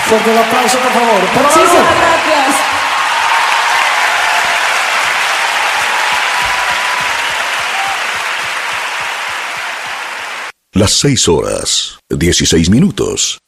Fuerte el aplauso, por favor. Muchísimas gracias. Las 6:16 minutos.